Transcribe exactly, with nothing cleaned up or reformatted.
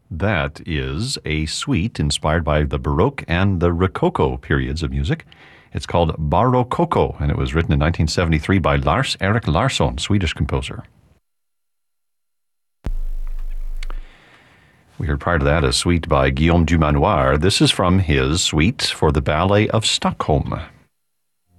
That is a suite inspired by the Baroque and the Rococo periods of music. It's called Barocco, and it was written in nineteen seventy-three by Lars Erik Larsson, Swedish composer. We heard prior to that a suite by Guillaume Dumanoir. This is from his suite for the Ballet of Stockholm.